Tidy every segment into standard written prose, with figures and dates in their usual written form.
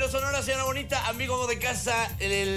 Banda Sonora, señora bonita, amigo de casa,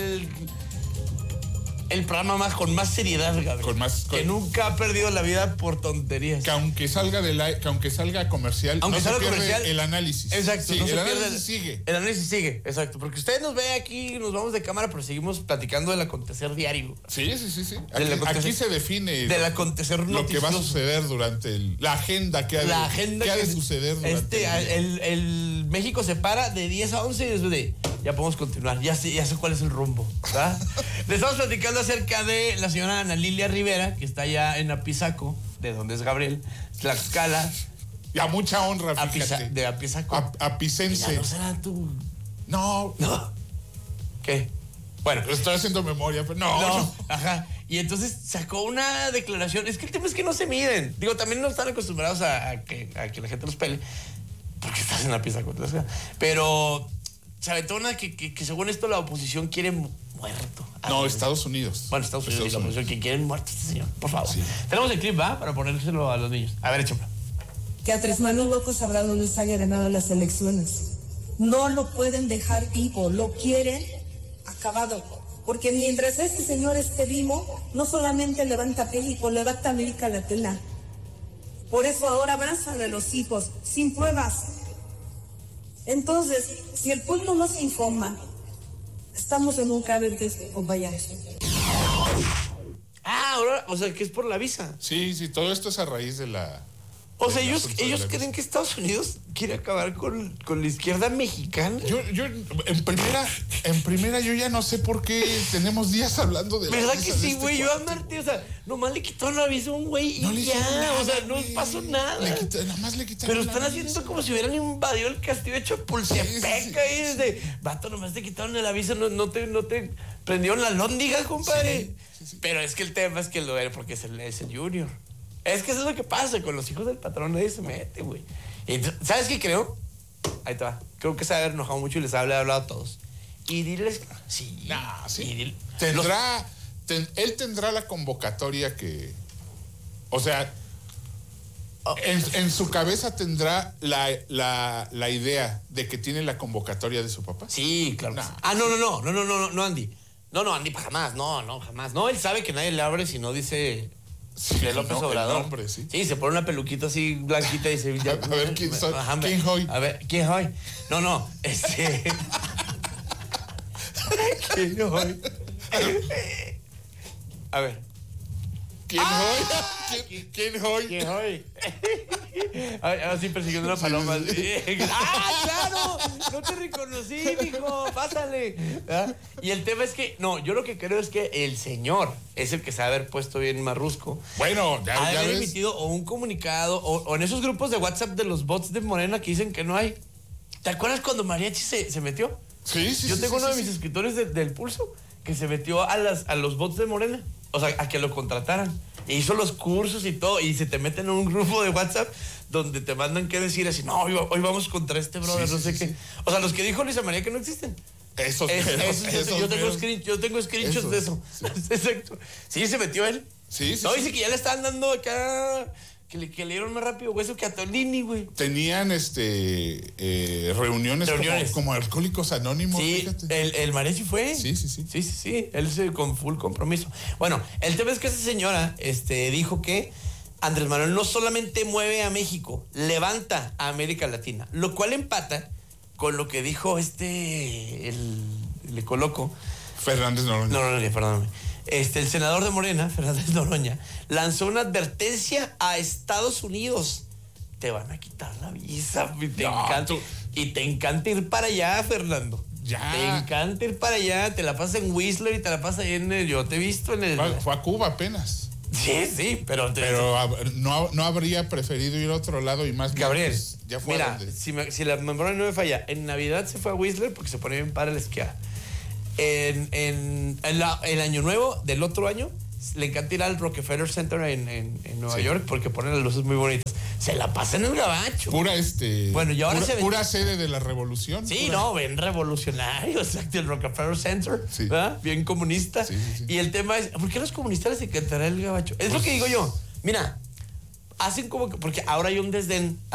el programa con más seriedad, Gabriel. Que nunca ha perdido la vida por tonterías. Que aunque salga comercial, aunque no salga se pierde comercial, el análisis. Exacto. Sí, no el análisis pierde, sigue. El análisis sigue, exacto. Porque usted nos ve aquí, nos vamos de cámara, pero seguimos platicando del acontecer diario. Sí. Aquí se define del acontecer lo que va a suceder durante la agenda que ha de suceder durante el México se para de 10 a 11 y después de ya podemos continuar, ya sé cuál es el rumbo, ¿verdad? Le estamos platicando acerca de la señora Ana Lilia Rivera, que está allá en Apizaco, de donde es Gabriel, Tlaxcala. Y a mucha honra, fíjate. De Apizaco. Apicense. ¿No será tú? No. ¿Qué? Bueno. Estoy haciendo memoria, pero no. Ajá. Y entonces sacó una declaración. Es que el tema es que no se miden. Digo, también no están acostumbrados a que la gente los pele, porque estás en Apizaco. Pero se aventó una que según esto la oposición quiere muerto. No, Estados Unidos. Bueno, Estados Unidos. La oposición que quieren muerto a este señor, por favor. Sí. Tenemos el clip, ¿va? Para ponérselo a los niños. A ver, échame. Que Andrés Manuel López Obrador no les haya ganado las elecciones. No lo pueden dejar vivo, lo quieren acabado. Porque mientras este señor esté vivo, no solamente levanta México, levanta América Latina. Por eso ahora abrazan a los hijos, sin pruebas. Entonces, si el pueblo no se informa, estamos en un caber de compañeros. Ahora, o sea, que es por la visa. Sí, todo esto es a raíz de la... O sea, ellos creen que Estados Unidos quiere acabar con la izquierda mexicana. Yo en primera yo ya no sé por qué tenemos días hablando de la ¿verdad visa que sí, de güey? Yo a Martí, o sea, nomás le quitaron la visa a un güey y ya, nada, o sea, no pasó nada. Nada más le quitaron. Pero están haciendo como si hubieran invadido el castillo de Chapultepec ahí desde... Vato, nomás te quitaron la visa, no te prendieron la lóndiga, compadre. Sí. Pero es que el tema es que lo era porque es el Junior. Es que eso es lo que pasa con los hijos del patrón, nadie se mete, güey. ¿Sabes qué creo? Ahí te va. Creo que se ha enojado mucho y les ha hablado a todos. Y diles, sí. Nah, sí. Y él tendrá la convocatoria que... O sea, en su cabeza tendrá la idea de que tiene la convocatoria de su papá. Sí, claro. Nah. No, Andy. No, Andy, jamás. No, jamás. No, él sabe que nadie le abre si no dice... Sí, de López Obrador. Nombre, sí. Sí, se pone una peluquita así blanquita y se... a ver, ¿quién soy? ¿Quién soy? A ver, ¿quién soy? No, ¿quién soy? A ver. ¿Quién soy? ¿Quién soy? ¿Quién soy? Así persiguiendo una paloma. ¡Claro! No te reconocí, mijo. Pásale. ¿Ah? Y el tema es que, yo lo que creo es que el señor es el que se ha haber puesto bien marrusco. Bueno, ya haber ves. emitido o un comunicado o en esos grupos de WhatsApp de los bots de Morena que dicen que no hay. ¿Te acuerdas cuando Mariachi se metió? Sí. Yo tengo uno de mis escritores del Pulso que se metió a los bots de Morena. O sea, a que lo contrataran. E hizo los cursos y todo. Y se te meten en un grupo de WhatsApp donde te mandan que decir así, no, hoy vamos contra este brother, no sé qué. Sí. O sea, los que dijo Luisa María que no existen. Yo tengo screenshots de eso. Sí. Exacto. Sí, se metió él. Sí. No, dice que ya le estaban dando acá... Que le dieron más rápido hueso que a Tolini, güey. Tenían reuniones. Como Alcohólicos Anónimos. Sí, fíjate. el Mariachi fue. Sí. Él con full compromiso. Bueno, el tema es que esa señora dijo que Andrés Manuel no solamente mueve a México, levanta a América Latina, lo cual empata con lo que dijo le coloco. Fernández Noroña. No, perdóname. El senador de Morena, Fernández Noroña, lanzó una advertencia a Estados Unidos. Te van a quitar la visa. Y te encanta ir para allá, Fernando. Ya. Te encanta ir para allá. Te la pasas en Whistler y te la pasas ahí yo te he visto en el... Fue a Cuba apenas. Sí, pero no habría preferido ir a otro lado y más... Gabriel, pues, ya fue mira, si la memoria no me falla, en Navidad se fue a Whistler porque se ponía bien para la esquiar. El año nuevo del otro año le encanta ir al Rockefeller Center en Nueva York porque ponen las luces muy bonitas. Se la pasa en el gabacho. Bueno, y ahora pura sede de la revolución. Sí, ven revolucionario, exacto, el Rockefeller Center, sí. ¿Verdad? Bien comunista. Sí. Y el tema es, ¿por qué a los comunistas les encantará el gabacho? Es lo que digo yo. Mira, hacen como que, porque ahora hay un desdén